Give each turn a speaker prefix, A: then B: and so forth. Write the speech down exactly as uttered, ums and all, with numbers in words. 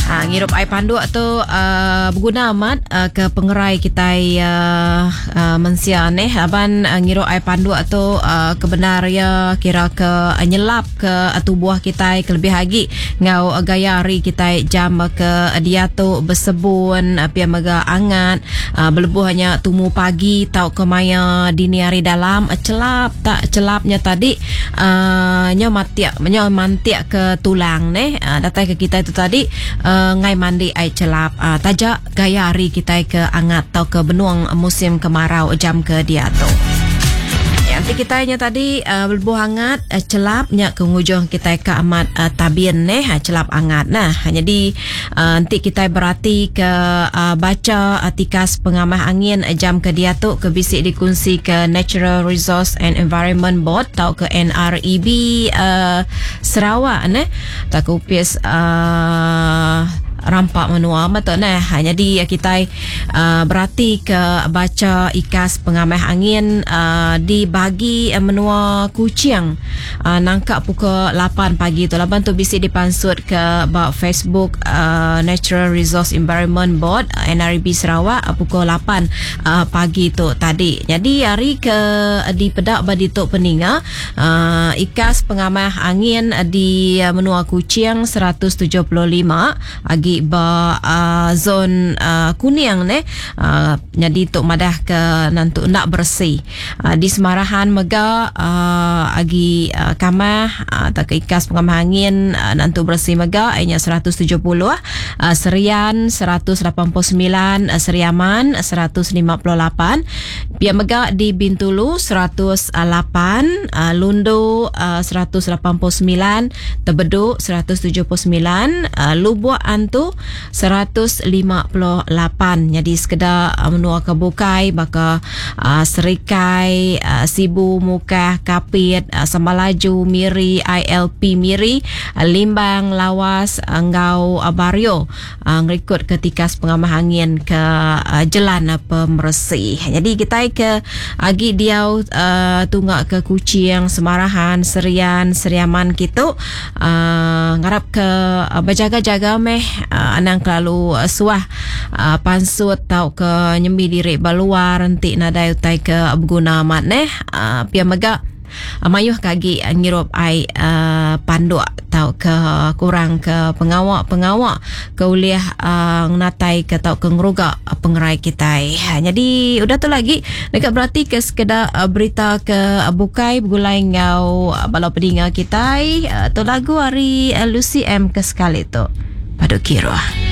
A: Ha, ngirup ai pandu tu uh, berguna amat uh, ke pengerai kita uh, uh, mensia ni aban uh, ngirup ai pandu tu uh, kebenar ya kira ke uh, nyelap ke uh, tubuh kita ke lebih lagi ngau uh, gaya hari kita jam ke uh, dia tu bersebun uh, pia mega angat uh, berlebuh hanya tumu pagi tau ke maya dini hari dalam uh, celap tak celapnya tadi uh, nyo matiak nyo mantiak ke tulang ni uh, datang ke kita itu tadi uh, ngai mandi ai celap uh, tajak gaya hari kita ke angat tau ke benuang musim kemarau jam ke dia tu. Nanti kita nya tadi uh, berbuah hangat uh, celap nya ke ngujung kita ke amat uh, tabien ne uh, celap hangat nah jadi uh, nanti kita berarti ke uh, baca uh, tikas pengamah angin uh, jam ke dia tu ke bisik dikunci ke Natural Resource and Environment Board tau ke N R E B uh, Sarawak ne tak upis uh, rampak menua betul nah jadi kita uh, berarti ke baca ikas pengamah angin uh, dibagi uh, menua kucing uh, nangkap pukul lapan pagi tu lapan tu bisa dipansut ke bak Facebook uh, Natural Resource Environment Board uh, N R E B Sarawak uh, pukul lapan uh, pagi tu tadi jadi hari ke uh, di pedak badi tok peninga uh, ikas pengamah angin uh, di uh, menua kucing seratus tujuh puluh lima agi ba uh, zon uh, kuning ne uh, jadi tok madah ke nantu nak bersih uh, di Semarahan mega uh, agi uh, kamah uh, tak ikas pengamah angin uh, nantu bersih mega ainya seratus tujuh puluh uh, Serian seratus lapan puluh sembilan uh, Seriaman seratus lima puluh lapan pia mega di Bintulu seratus lapan uh, Lundu uh, seratus lapan puluh sembilan Tebedu seratus tujuh puluh sembilan uh, Lubuk Antu seratus lima puluh lapan jadi sekedar uh, menua kebukai baka uh, Serikai uh, Sibu Mukah Kapit uh, Samalaju Miri I L P Miri uh, Limbang Lawas uh, Ngau uh, Bario uh, ngerikut ketikas pengamah angin ke uh, jalan uh, pembersih jadi kita ke agi diau uh, tunggak ke Kucing Semarahan Serian Seriaman gitu uh, ngarap ke uh, berjaga-jaga meh uh, anang kelalu uh, suah uh, pansut tau ke nyembi diri baluar nanti nadai utai ke berguna amat neh uh, pia mega uh, mayuh kagi uh, ngirup ai uh, panduk tau ke kurang ke pengawak-pengawak ke uliah uh, natai ke tau ke ngeruga uh, pengerai kita uh, jadi udah tu lagi dekat berarti ke sekedar uh, berita ke uh, bukai bergulai ngau uh, balau pedinga kita uh, tu lagu hari uh, Lucy M ke sekali tu Paduk Kira.